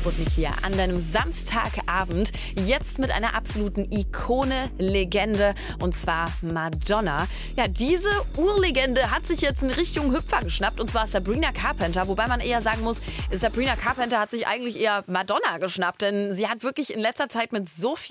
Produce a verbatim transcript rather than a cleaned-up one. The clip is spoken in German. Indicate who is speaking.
Speaker 1: Sputnik hier an deinem Samstagabend. Jetzt mit einer absoluten Ikone, Legende, und zwar Madonna. Ja, diese Urlegende hat sich jetzt in Richtung Hüpfer geschnappt, und zwar Sabrina Carpenter. Wobei man eher sagen muss, Sabrina Carpenter hat sich eigentlich eher Madonna geschnappt, denn sie hat wirklich in letzter Zeit mit so viel